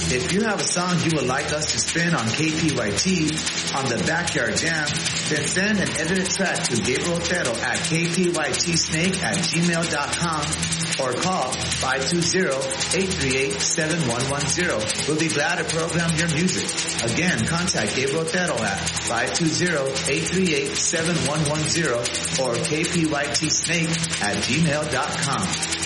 If you have a song you would like us to spin on KPYT on the Backyard Jam, then send an edited track to Gabriel Otero at kpytsnake@gmail.com or call 520-838-7110. We'll be glad to program your music. Again, contact Gabriel Otero at 520-838-7110 or kpytsnake@gmail.com.